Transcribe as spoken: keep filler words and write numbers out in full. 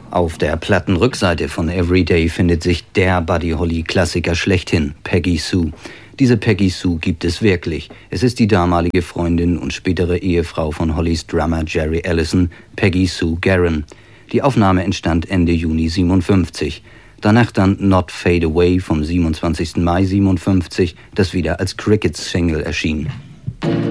Auf der Plattenrückseite von Everyday findet sich der Buddy Holly-Klassiker schlechthin, Peggy Sue. Diese Peggy Sue gibt es wirklich. Es ist die damalige Freundin und spätere Ehefrau von Hollys Drummer Jerry Allison, Peggy Sue Garren. Die Aufnahme entstand Ende Juni siebenundfünfzig. Danach dann Not Fade Away vom siebenundzwanzigsten Mai siebenundfünfzig, das wieder als Crickets-Single erschien.